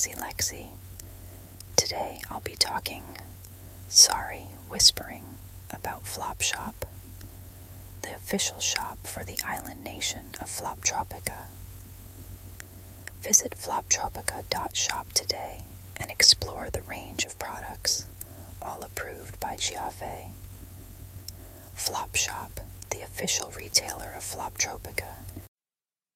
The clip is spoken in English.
Sexy Lexi. Today I'll be whispering about Flopshop, the official shop for the island nation of Floptropica. Visit floptropica.shop today and explore the range of products, all approved by Giave. Flopshop, the official retailer of Floptropica,